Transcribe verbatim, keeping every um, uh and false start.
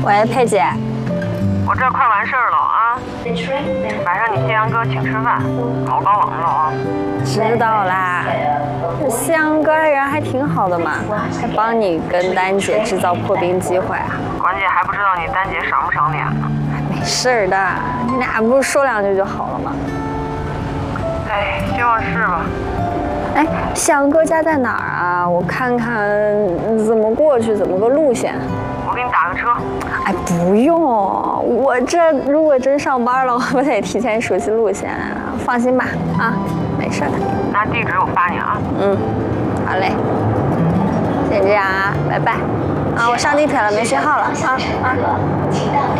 喂，佩姐， 我这快完事儿了啊，晚上你西洋哥请吃饭，好高冷了啊。 知道啦。西洋哥这人还挺好的嘛，还帮你跟丹姐制造破冰机会啊。 关键还不知道你丹姐赏不赏脸呢。 没事儿的，你俩不是说两句就好了吗？ 哎，希望是吧。 哎，西洋哥家在哪儿啊？我看看怎么过去，怎么个路线。 我给你打个车。 哎，不用，我这如果真上班了，我得提前熟悉路线。放心吧，啊，没事的。 那地址我发你啊。 嗯，好嘞，先这样啊，拜拜。啊，我上地铁了，没信号了啊啊。